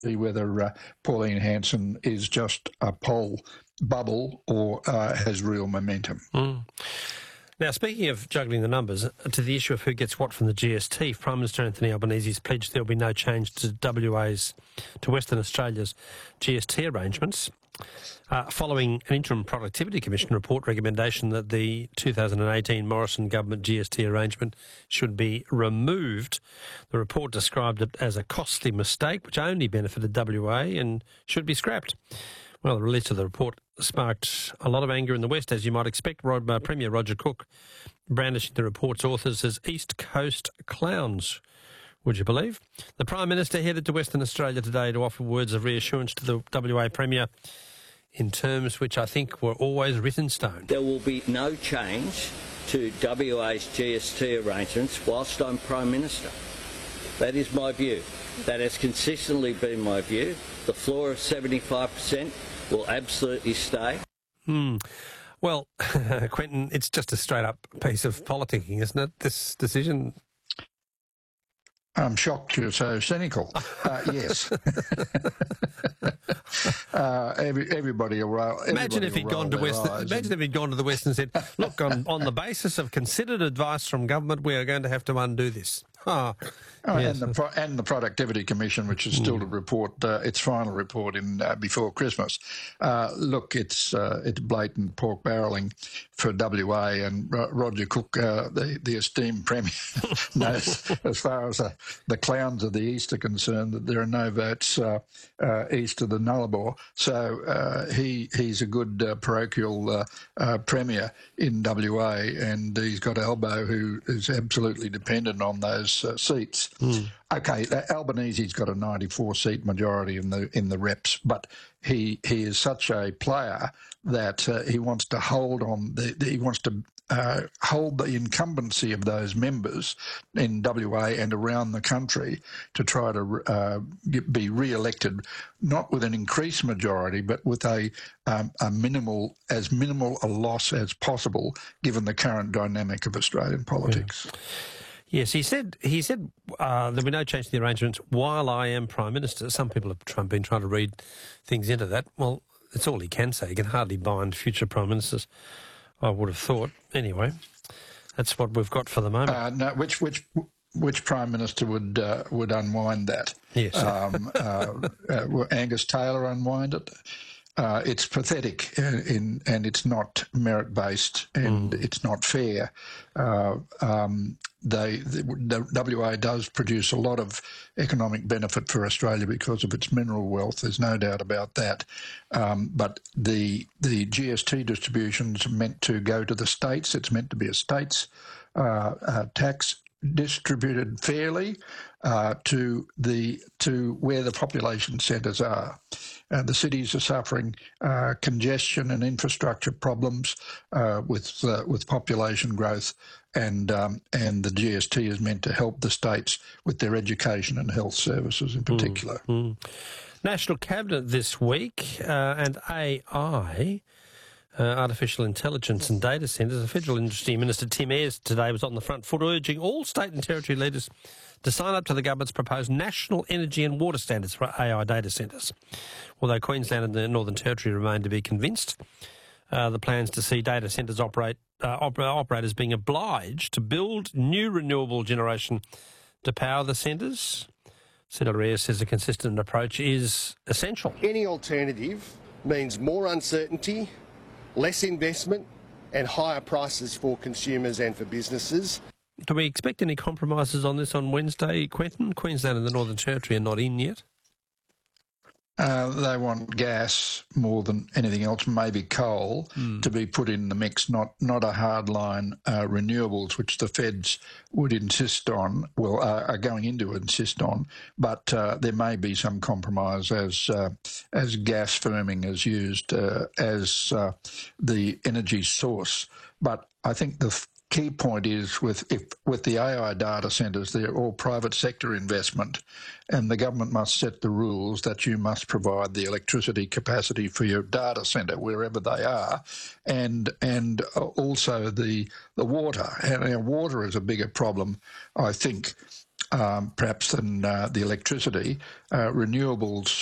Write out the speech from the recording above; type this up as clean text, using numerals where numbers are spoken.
see whether Pauline Hanson is just a poll bubble or has real momentum. Now, speaking of juggling the numbers, to the issue of who gets what from the GST, Prime Minister Anthony Albanese's pledged there will be no change to Western Australia's GST arrangements, following an interim Productivity Commission report recommendation that the 2018 Morrison government GST arrangement should be removed. The report described it as a costly mistake which only benefited WA and should be scrapped. Well, the release of the report sparked a lot of anger in the West, as you might expect. Premier Roger Cook brandishing the report's authors as East Coast clowns, would you believe? The Prime Minister headed to Western Australia today to offer words of reassurance to the WA Premier in terms which I think were always written in stone. There will be no change to WA's GST arrangements whilst I'm Prime Minister. That is my view. That has consistently been my view. The floor of 75% will absolutely stay. Well, Quentin, it's just a straight-up piece of politicking, isn't it, this decision? I'm shocked you're so cynical. Yes. Everybody will. Imagine if he'd gone to the West and said, "Look, on the basis of considered advice from government, we are going to have to undo this." Yes. And the Productivity Commission, which is still to report its final report in before Christmas. Look, it's blatant pork barrelling for WA, and Roger Cook, the esteemed Premier, knows, as far as the clowns of the East are concerned, that there are no votes east of the Nullarbor. So he's a good parochial Premier in WA, and he's got Albo, who is absolutely dependent on those seats. Okay, Albanese's got a 94-seat majority in the reps, but he is such a player that he wants to hold on. He wants to hold the incumbency of those members in WA and around the country to try to be re-elected, not with an increased majority, but with a minimal a loss as possible, given the current dynamic of Australian politics. Yeah. Yes, he said there'll be no change to the arrangements while I am Prime Minister. Some people have been trying to read things into that. Well, it's all he can say. He can hardly bind future Prime Ministers, I would have thought. Anyway, that's what we've got for the moment. No, which Prime Minister would unwind that? Yes. Will Angus Taylor unwind it? It's pathetic and it's not merit-based and it's not fair. The WA does produce a lot of economic benefit for Australia because of its mineral wealth. There's no doubt about that. But the GST distribution's meant to go to the states. It's meant to be a states tax distributed fairly to where the population centres are. The cities are suffering congestion and infrastructure problems with population growth, and the GST is meant to help the states with their education and health services in particular. National Cabinet this week and AI. Artificial intelligence and data centres. The Federal Industry Minister Tim Ayres today was on the front foot urging all state and territory leaders to sign up to the government's proposed national energy and water standards for AI data centres. Although Queensland and the Northern Territory remain to be convinced, the plans to see data centres operators being obliged to build new renewable generation to power the centres. Senator Ayres says a consistent approach is essential. Any alternative means more uncertainty, less investment and higher prices for consumers and for businesses. Do we expect any compromises on this on Wednesday, Quentin? Queensland and the Northern Territory are not in yet. They want gas more than anything else, maybe coal, to be put in the mix, not a hardline renewables, which the feds would insist on, are going into insist on, but there may be some compromise as gas firming is used as the energy source. But I think the key point is with the AI data centres, they're all private sector investment, and the government must set the rules that you must provide the electricity capacity for your data centre wherever they are, and also the water. And our water is a bigger problem, I think, perhaps than the electricity. Renewables